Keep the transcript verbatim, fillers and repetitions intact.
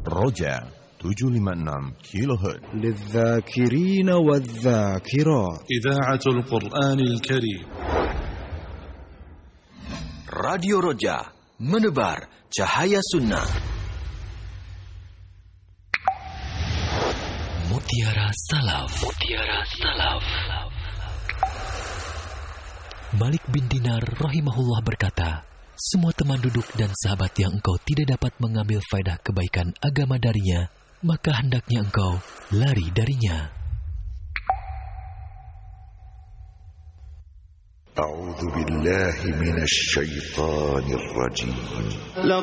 Roja tujuh lima enam kilohertz. للذاكرين والذاكرات. إذاعة القرآن الكريم. Radio Roja, menebar cahaya sunnah. Mutiara Salaf. Mutiara Salaf. Malik bin Dinar rahimahullah berkata, semua teman duduk dan sahabat yang engkau tidak dapat mengambil faedah kebaikan agama darinya, maka hendaknya engkau lari darinya. A'udzu billahi minasy syaithanir rajim.